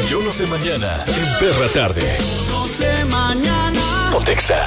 Yo no sé mañana en Perra Tarde. No sé mañana. Pontexa.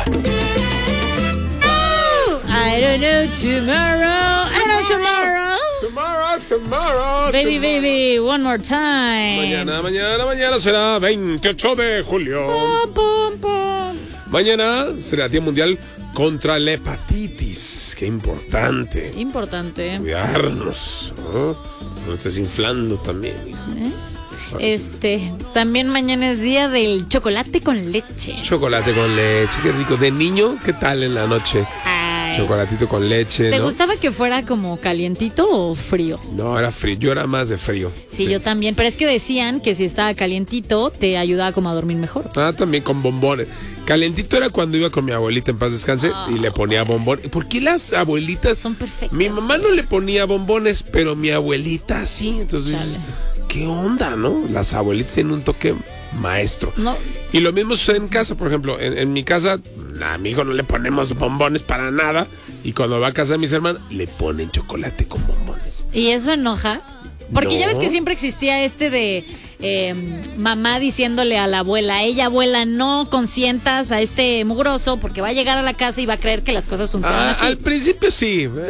I don't know tomorrow. I don't know tomorrow. Tomorrow. Baby, one more time. Mañana será 28 de julio. Pum, pum. Mañana será Día Mundial contra la hepatitis. Qué importante. Importante. Cuidarnos, ¿no? No estés inflando también, hijo. También mañana es día del chocolate con leche. Chocolate con leche, qué rico. De niño, ¿qué tal en la noche? Ay. Chocolatito con leche, ¿Te ¿no? gustaba que fuera como calientito o frío? No, era frío. Yo era más de frío. Sí, yo también. Pero es que decían que si estaba calientito te ayudaba como a dormir mejor. Ah, también con bombones. Calentito era cuando iba con mi abuelita, en paz descanse, y le ponía bombones. ¿Por qué las abuelitas? Son perfectas. Mi mamá no le ponía bombones, pero mi abuelita sí. Entonces, Chale. ¿qué onda, no? Las abuelitas tienen un toque maestro. No. Y lo mismo sucede en casa, por ejemplo. En mi casa, a mi hijo no le ponemos bombones para nada. Y cuando va a casa de mis hermanos, le ponen chocolate con bombones. ¿Y eso enoja? Porque No. ya ves que siempre existía de mamá diciéndole a la abuela, abuela, no consientas a este mugroso porque va a llegar a la casa y va a creer que las cosas funcionan así. Al principio sí. No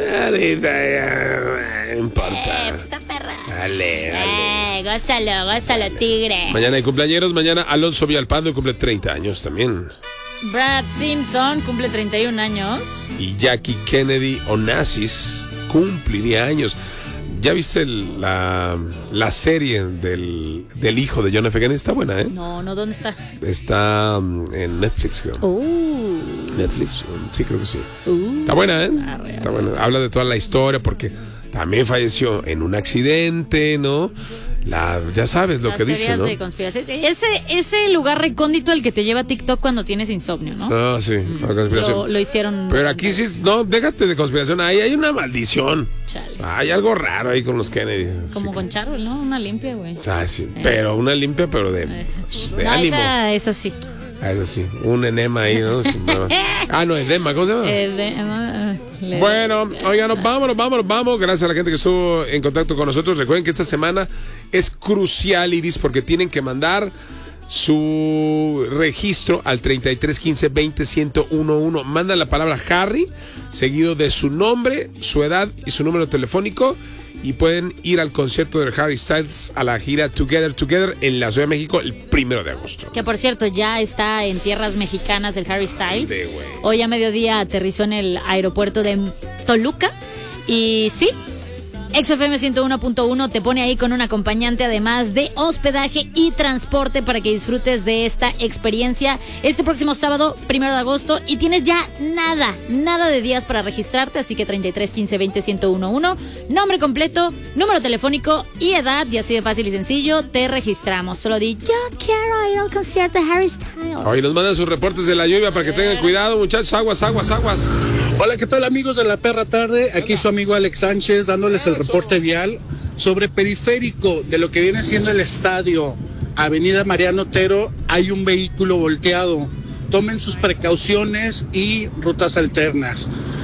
importa. Esta perra. Dale. Gózalo, tigre. Mañana hay cumpleaños. Mañana Alonso Villalpando cumple 30 años también. Brad Simpson cumple 31 años. Y Jackie Kennedy Onassis cumpliría años. ¿Ya viste la serie del hijo de John F. Kennedy? Está buena, ¿eh? No, ¿dónde está? Está en Netflix, creo. Netflix, sí, creo que sí. Está buena, ¿eh? Está buena. Habla de toda la historia porque también falleció en un accidente, ¿no? Ya sabes lo Las que dice, teorías ¿no? de conspiración. Ese lugar recóndito al que te lleva TikTok cuando tienes insomnio, ¿no? Ah, sí, la conspiración. Lo hicieron. Pero aquí sí, no, déjate de conspiración. Ahí hay una maldición. Chale. Hay algo raro ahí con los Kennedy. Como Sí, con Charvel, ¿no? Una limpia, güey. o sea, sí, pero una limpia, pero de No, ánimo. esa sí. Ah, eso sí, un enema ahí, ¿no? No, edema, ¿cómo se llama? Bueno, oigan, nos vamos. Gracias a la gente que estuvo en contacto con nosotros. Recuerden que esta semana es crucial, Iris, porque tienen que mandar su registro al 33 15 20 1011. Mandan la palabra Harry, seguido de su nombre, su edad y su número telefónico. Y pueden ir al concierto de Harry Styles a la gira Together en la Ciudad de México el 1 de agosto. Que por cierto, ya está en tierras mexicanas el Harry Styles. De güey. Hoy a mediodía aterrizó en el aeropuerto de Toluca. Y sí, XFM 101.1 te pone ahí con un acompañante, además de hospedaje y transporte para que disfrutes de esta experiencia este próximo sábado, 1 de agosto. Y tienes ya nada de días para registrarte, así que 33 15 20 1011, nombre completo, número telefónico y edad, y así de fácil y sencillo te registramos. Solo di, yo quiero ir al concierto de Harry Styles. Hoy nos mandan sus reportes de la lluvia para que tengan cuidado, muchachos. Aguas. Hola, ¿qué tal, amigos de la Perra Tarde? Aquí su amigo Alex Sánchez dándoles el reporte vial sobre Periférico, de lo que viene siendo el estadio Avenida Mariano Otero. Hay un vehículo volteado. Tomen sus precauciones y rutas alternas.